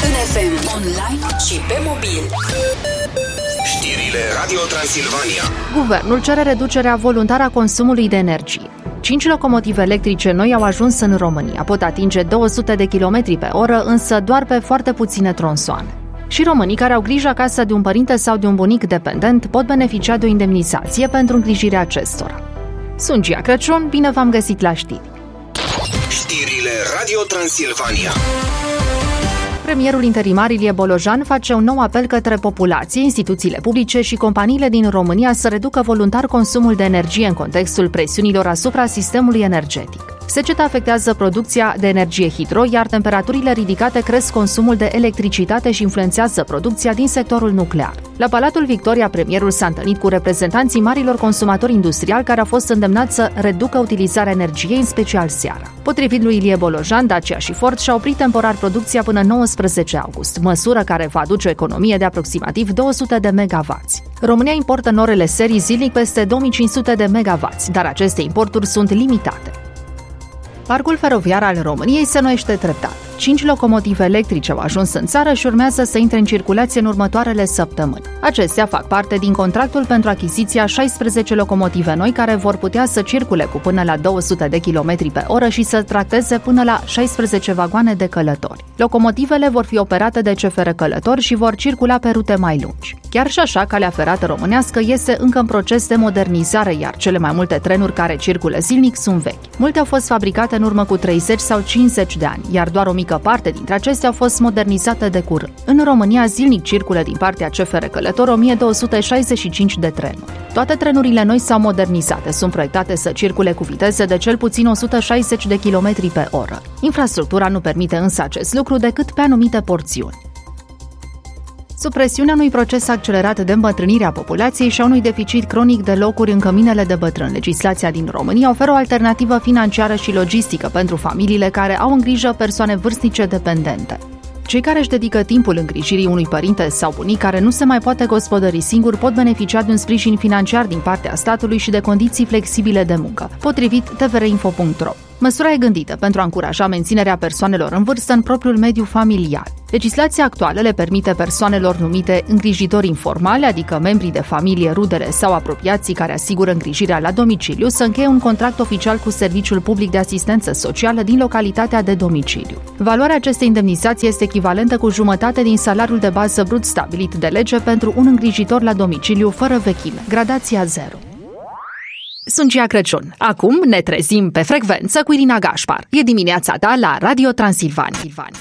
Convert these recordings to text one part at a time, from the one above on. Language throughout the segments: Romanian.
în FM, online și pe mobil. Știrile Radio Transilvania. Guvernul cere reducerea voluntară a consumului de energie. 5 locomotive electrice noi au ajuns în România. Pot atinge 200 de km pe oră, însă doar pe foarte puține tronsoane. Și românii care au grijă acasă de un părinte sau de un bunic dependent pot beneficia de o indemnizație pentru îngrijirea acestora. Sunt Gia Crăciun, bine v-am găsit la știri. Știrile Radio Transilvania. Premierul interimar Ilie Bolojan face un nou apel către populație, instituțiile publice și companiile din România să reducă voluntar consumul de energie în contextul presiunilor asupra sistemului energetic. Seceta afectează producția de energie hidro, iar temperaturile ridicate cresc consumul de electricitate și influențează producția din sectorul nuclear. La Palatul Victoria, premierul s-a întâlnit cu reprezentanții marilor consumatori industriali care au fost îndemnați să reducă utilizarea energiei, în special seara. Potrivit lui Ilie Bolojan, Dacia și Ford și-au oprit temporar producția până 19 august, măsură care va aduce o economie de aproximativ 200 de megawatts. România importă în orele serii zilnic peste 2500 de megawatts, dar aceste importuri sunt limitate. Parcul feroviar al României se noiește treptat. 5 locomotive electrice au ajuns în țară și urmează să intre în circulație în următoarele săptămâni. Acestea fac parte din contractul pentru achiziția 16 locomotive noi care vor putea să circule cu până la 200 de km pe oră și să tracteze până la 16 vagoane de călători. Locomotivele vor fi operate de CFR Călători și vor circula pe rute mai lungi. Chiar și așa, calea ferată românească este încă în proces de modernizare, iar cele mai multe trenuri care circulă zilnic sunt vechi. Multe au fost fabricate în urmă cu 30 sau 50 de ani, iar doar o mică parte dintre acestea au fost modernizate de curând. În România, zilnic circulă din partea CFR Călător 1265 de trenuri. Toate trenurile noi sau modernizate sunt proiectate să circule cu viteze de cel puțin 160 de km pe oră. Infrastructura nu permite însă acest lucru decât pe anumite porțiuni. Sub presiunea unui proces accelerat de îmbătrânire a populației și a unui deficit cronic de locuri în căminele de bătrâni, legislația din România oferă o alternativă financiară și logistică pentru familiile care au în grijă persoane vârstnice dependente. Cei care își dedică timpul îngrijirii unui părinte sau bunic care nu se mai poate gospodări singur pot beneficia de un sprijin financiar din partea statului și de condiții flexibile de muncă, potrivit tvrinfo.ro. Măsura e gândită pentru a încuraja menținerea persoanelor în vârstă în propriul mediu familial. Legislația actuală le permite persoanelor numite îngrijitori informali, adică membrii de familie, rudele sau apropiații care asigură îngrijirea la domiciliu, să încheie un contract oficial cu Serviciul Public de Asistență Socială din localitatea de domiciliu. Valoarea acestei indemnizații este echivalentă cu jumătate din salariul de bază brut stabilit de lege pentru un îngrijitor la domiciliu fără vechime, gradația 0. Sunt Gia Crăciun. Acum ne trezim pe frecvență cu Irina Gașpar. E dimineața ta la Radio Transilvania.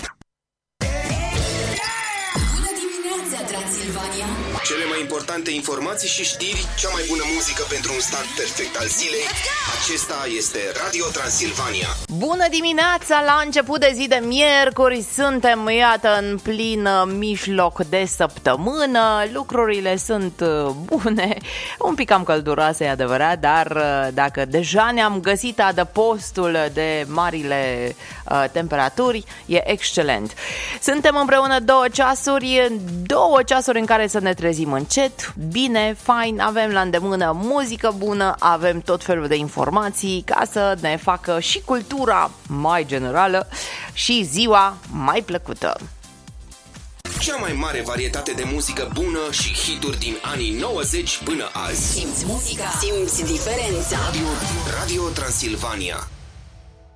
Cele mai importante informații și știri, cea mai bună muzică pentru un start perfect al zilei. Acesta este Radio Transilvania. Bună dimineața, la început de zi de miercuri. Suntem, iată, în plin mijloc de săptămână. Lucrurile sunt bune. Un pic cam călduroase, e adevărat, dar dacă deja ne-am găsit adăpostul de marile temperaturi, e excelent. Suntem împreună 2 ceasuri în care să ne trezim încet, bine, fain, avem la îndemână muzică bună, avem tot felul de informații ca să ne facă și cultura mai generală și ziua mai plăcută. Cea mai mare varietate de muzică bună și hituri din anii 90 până azi. Simți muzica, simți diferența. Radio Transilvania.